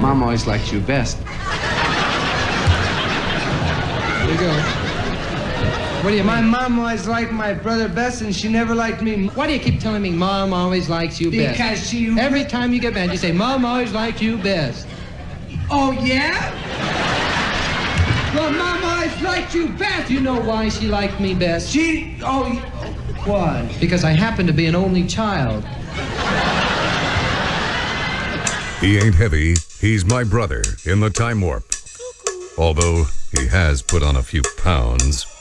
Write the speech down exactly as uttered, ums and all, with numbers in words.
Mom always liked you best. There you go. What do you My mean? mom always liked my brother best, and she never liked me. Why do you keep telling me Mom always likes you best? Because she... Every time you get mad, you say, Mom always liked you best. Oh, yeah? Well, Mom always liked you best. You know why she liked me best? She... Oh, what? Because I happen to be an only child. He ain't heavy, he's my brother in the Time Warp. Although he has put on a few pounds.